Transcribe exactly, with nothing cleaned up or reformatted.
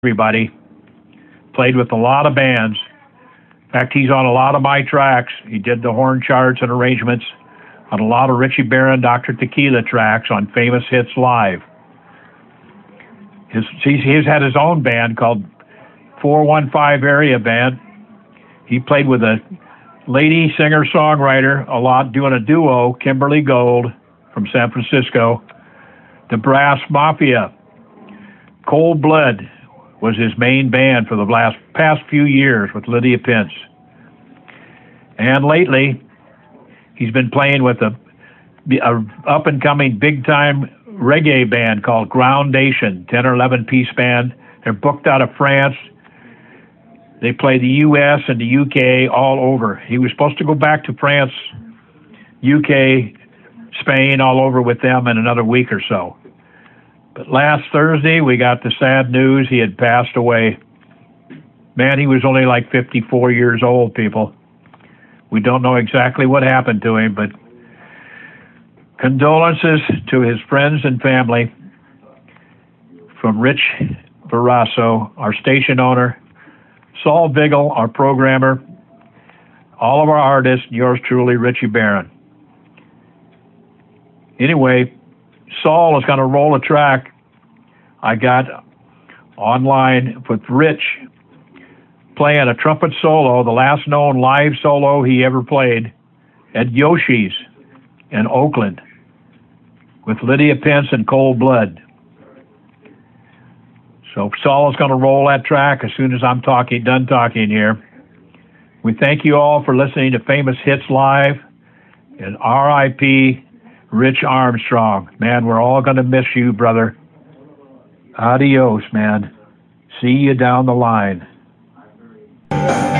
everybody. Played with a lot of bands. In fact, he's on a lot of my tracks. He did the horn charts and arrangements on a lot of Richie Barron, Doctor Tequila tracks on Famous Hits Live. His, he's, he's had his own band called four one five Area Band. He played with a lady singer-songwriter a lot, doing a duo, Kimberly Gold from San Francisco. The Brass Mafia. Cold Blood was his main band for the last past few years with Lydia Pence. And lately, he's been playing with a, a up-and-coming big-time reggae band called Groundation, ten or eleven piece band. They're booked out of France. They play the U S and the U K all over. He was supposed to go back to France, U K, Spain, all over with them in another week or so. But last Thursday, we got the sad news he had passed away. Man, he was only like fifty-four years old, people. We don't know exactly what happened to him, but condolences to his friends and family from Rich Barrasso, our station owner, Saul Vigil, our programmer, all of our artists, yours truly, Richie Barron. Anyway, Saul is going to roll a track I got online with Rich playing a trumpet solo, the last known live solo he ever played at Yoshi's in Oakland with Lydia Pence and Cold Blood. So Saul is going to roll that track as soon as I'm talking, done talking here. We thank you all for listening to Famous Hits Live, and R I P Rich Armstrong. Man, we're all going to miss you, brother. Adios, man. See you down the line.